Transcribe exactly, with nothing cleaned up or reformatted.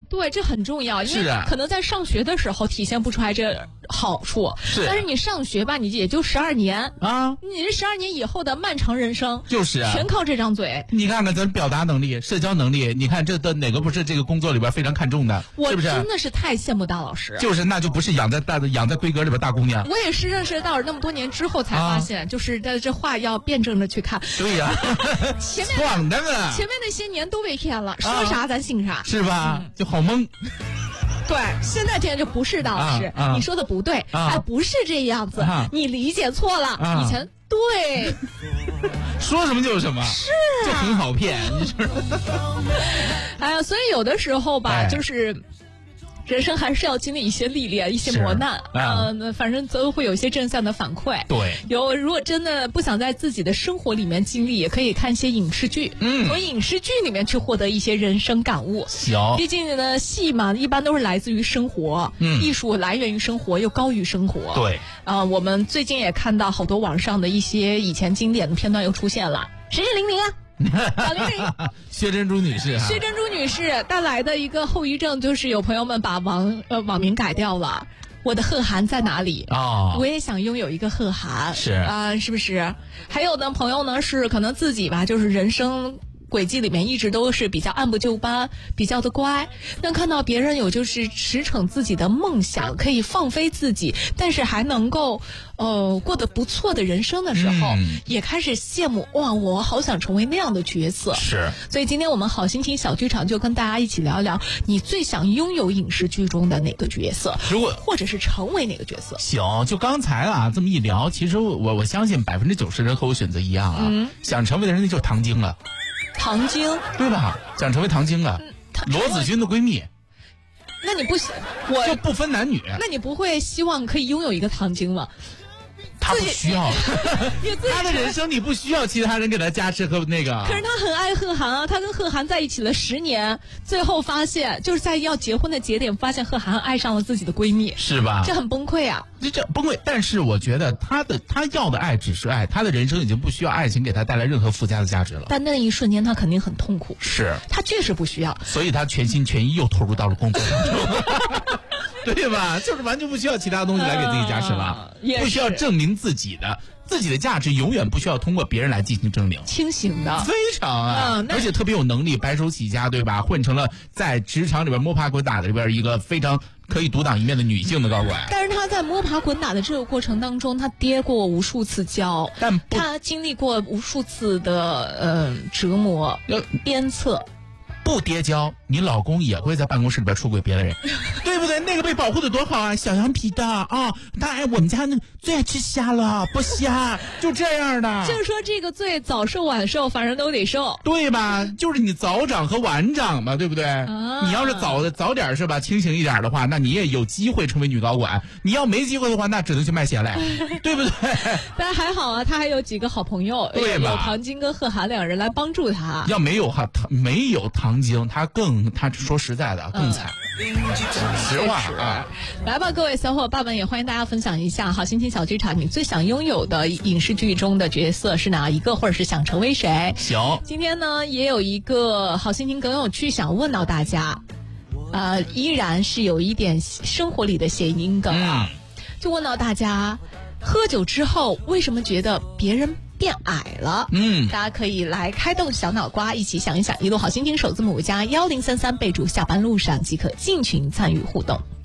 对，这很重要，因为是啊可能在上学的时候体现不出来这好处， 是但是你上学吧，你也就十二年啊， 你这十二年以后的漫长人生， 就是啊， 全靠这张嘴。 你看看咱表达能力、社交能力，你看这的哪个不是这个工作里边非常看重的？ 我是不是？ 真的是太羡慕大老师， 就是那就不是养在大的养在闺阁里边大姑娘。 我也是认识大老师那么多年之后才发现，啊、就是这这话要辩证着去看。 对呀、啊， 前面闯的呢， 前面那些年都被骗了，说啥咱信啥， 是吧？ 嗯、 就好懵。 对，现在听就不是大老师、 啊啊， 你说的不对， 啊、 哎，不是这样子， 啊、 你理解错了， 啊、 以前对， 说什么就是什么， 是、啊， 就很好骗，你说。 哎呀，所以有的时候吧， 哎、 就是。人生还是要经历一些历练，一些磨难，嗯、呃，反正都会有一些正向的反馈。 对， 有如果真的不想在自己的生活里面经历，也可以看一些影视剧， 嗯， 从影视剧里面去获得一些人生感悟。 行， 毕竟呢，戏嘛，一般都是来自于生活， 嗯， 艺术来源于生活，又高于生活。 对， 啊、呃，我们最近也看到好多网上的一些以前经典的片段又出现了，谁是玲玲啊？小玲玲， 薛珍珠女士， 薛珍珠女士带来的一个后遗症就是有朋友们把网呃网名改掉了。我的贺涵在哪里？ 哦， 我也想拥有一个贺涵， 是啊、呃，是不是？还有的朋友呢是可能自己吧，就是人生轨迹里面一直都是比较按部就班，比较的乖。那看到别人有就是驰骋自己的梦想，可以放飞自己，但是还能够呃过得不错的人生的时候， 嗯、 也开始羡慕哇，我好想成为那样的角色。 是， 所以今天我们好心情小剧场就跟大家一起聊聊，你最想拥有影视剧中的哪个角色， 如果或者是成为哪个角色。 行，就刚才啊这么一聊，其实我我相信百分之九十人和我选择一样啊，嗯、想成为的人那就是唐晶了。 唐晶， 对吧？想成为唐晶了，嗯、罗子君的闺蜜。 那你不我就不分男女？ 那你不会希望可以拥有一个唐晶吗？ 他不需要，他的人生你不需要其他人给他加持和那个。 可是他很爱贺涵啊，他跟贺涵在一起了十年，最后发现就是在要结婚的节点，发现贺涵爱上了自己的闺蜜， 是吧？ 这很崩溃啊！ 这这崩溃。但是我觉得他的他要的爱只是爱，他的人生已经不需要爱情给他带来任何附加的价值了。 但那一瞬间他肯定很痛苦， 是他确实不需要， 所以他全心全意又投入到了工作当中。对吧？就是完全不需要其他东西来给自己加持了， 呃、 不需要证明自己的，自己的价值永远不需要通过别人来进行证明。 清醒的， 非常啊， 嗯、 而且特别有能力，白手起家，对吧？混成了在职场里边摸爬滚打的里边一个非常可以独当一面的女性的高管。 但是她在摸爬滚打的这个过程当中，她跌过无数次跤， 但她经历过无数次的呃折磨、鞭策。 不跌跤，你老公也会在办公室里边出轨别的人，对不对？那个被保护的多好啊，小羊皮的啊，他爱我们家那最爱吃虾了，不虾，就这样的。 就是说这个罪早受晚受，反正都得受， 对吧？就是你早长和晚长嘛，对不对？ 啊、 你要是早早点是吧，清醒一点的话，那你也有机会成为女高管。你要没机会的话，那只能去卖血来，对不对？ 但还好啊，他还有几个好朋友， 对吧？ 有唐晶跟贺涵两人来帮助他。 要没有哈，他没有唐晶，他更他说实在的更惨。嗯、实话啊， 来吧，各位小伙伴们，也欢迎大家分享一下好心情小剧场，你最想拥有的影视剧中的角色是哪一个，或者是想成为谁？ 行， 今天呢也有一个好心情梗有趣想问到大家，呃，依然是有一点生活里的谐音梗啊，嗯、就问到大家，喝酒之后为什么觉得别人变矮了？ 嗯， 大家可以来开动小脑瓜，一起想一想。一路好心情首字母加幺零三三，备注下班路上即可进群参与互动。